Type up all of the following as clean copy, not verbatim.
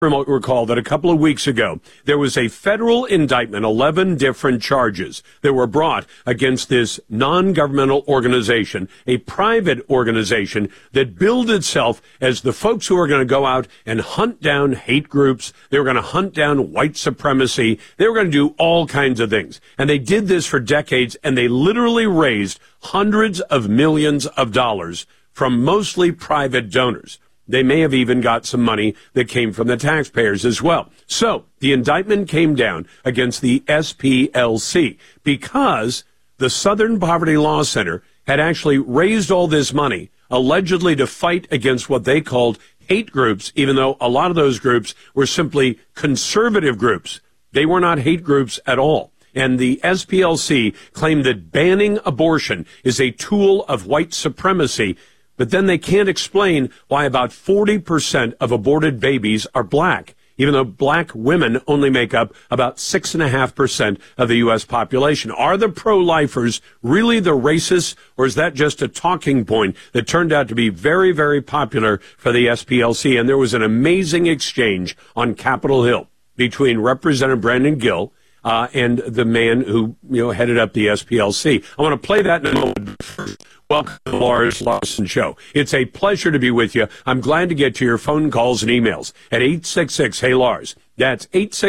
recall that a couple of weeks ago, there was a federal indictment, 11 different charges that were brought against this non-governmental organization, a private organization that billed itself as the folks who are going to go out and hunt down hate groups. They were going to hunt down white supremacy. They were going to do all kinds of things. And they did this for decades, and they literally raised hundreds of millions of dollars from mostly private donors. They may have even got some money that came from the taxpayers as well. So the indictment came down against the SPLC because the Southern Poverty Law Center had actually raised all this money allegedly to fight against what they called hate groups, even though a lot of those groups were simply conservative groups. They were not hate groups at all. And the SPLC claimed that banning abortion is a tool of white supremacy. But then they can't explain why about 40% of aborted babies are black, even though black women only make up about 6.5% of the U.S. population. Are the pro-lifers really the racists, or is that just a talking point that turned out to be very, very popular for the SPLC? And there was an amazing exchange on Capitol Hill between Representative Brandon Gill and the man who headed up the SPLC. I want to play that in a moment. Welcome to the Lars Larson Show. It's a pleasure to be with you. I'm glad to get to your phone calls and emails at 866-HEY-LARS. That's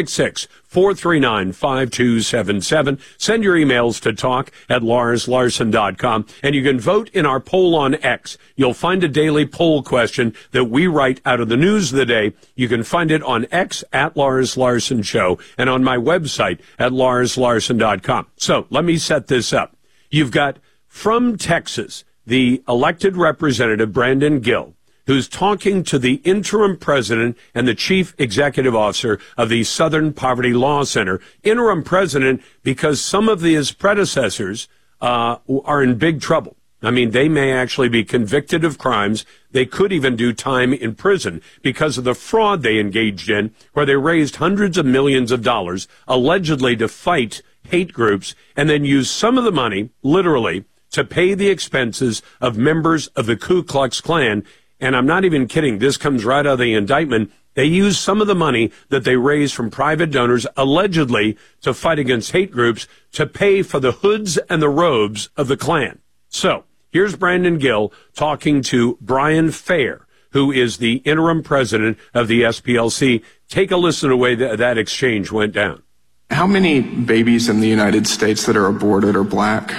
866-439-5277. Send your emails to talk@larslarson.com. And you can vote in our poll on X. You'll find a daily poll question that we write out of the news of the day. You can find it on X @Lars Larson Show and on my website at larslarson.com. So let me set this up. You've got from Texas, the elected representative, Brandon Gill, who's talking to the interim president and the chief executive officer of the Southern Poverty Law Center. Interim president because some of his predecessors are in big trouble. I mean, they may actually be convicted of crimes. They could even do time in prison because of the fraud they engaged in, where they raised hundreds of millions of dollars, allegedly to fight hate groups, and then used some of the money, literally, to pay the expenses of members of the Ku Klux Klan. And I'm not even kidding. This comes right out of the indictment. They used some of the money that they raised from private donors, allegedly, to fight against hate groups, to pay for the hoods and the robes of the Klan. So here's Brandon Gill talking to Brian Fair, who is the interim president of the SPLC. Take a listen to the way that exchange went down. How many babies in the United States that are aborted are black?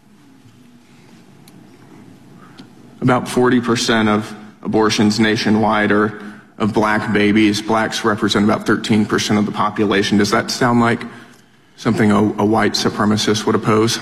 About 40% of abortions nationwide are of black babies. Blacks represent about 13% of the population. Does that sound like something a white supremacist would oppose?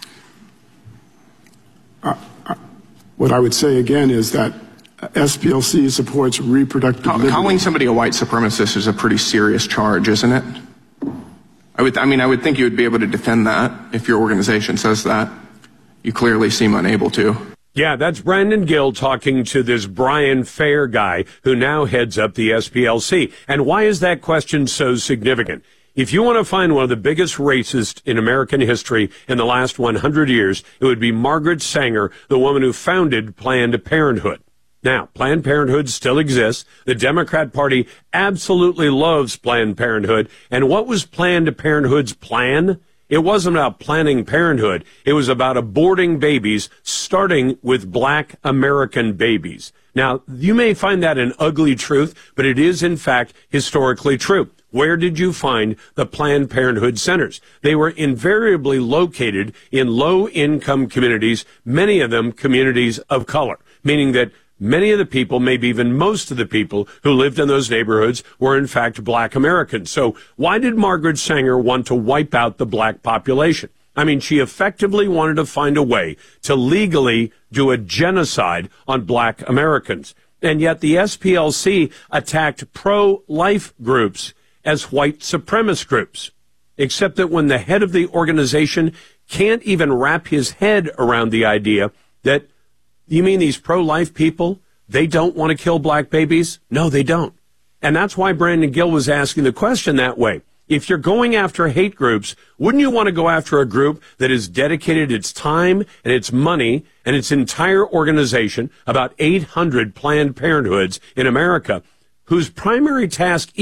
What I would say again is that SPLC supports reproductive liberty. Calling somebody a white supremacist is a pretty serious charge, isn't it? I would think you would be able to defend that if your organization says that. You clearly seem unable to. Yeah, that's Brandon Gill talking to this Brian Fair guy who now heads up the SPLC. And why is that question so significant? If you want to find one of the biggest racists in American history in the last 100 years, it would be Margaret Sanger, the woman who founded Planned Parenthood. Now, Planned Parenthood still exists. The Democrat Party absolutely loves Planned Parenthood. And what was Planned Parenthood's plan? It wasn't about Planned Parenthood. It was about aborting babies, starting with black American babies. Now, you may find that an ugly truth, but it is, in fact, historically true. Where did you find the Planned Parenthood centers? They were invariably located in low-income communities, many of them communities of color, meaning that many of the people, maybe even most of the people who lived in those neighborhoods were in fact black Americans. So why did Margaret Sanger want to wipe out the black population? I mean, she effectively wanted to find a way to legally do a genocide on black Americans. And yet the SPLC attacked pro-life groups as white supremacist groups. Except that when the head of the organization can't even wrap his head around the idea that, you mean these pro-life people, they don't want to kill black babies? No, they don't. And that's why Brandon Gill was asking the question that way. If you're going after hate groups, wouldn't you want to go after a group that has dedicated its time and its money and its entire organization, about 800 Planned Parenthoods in America, whose primary task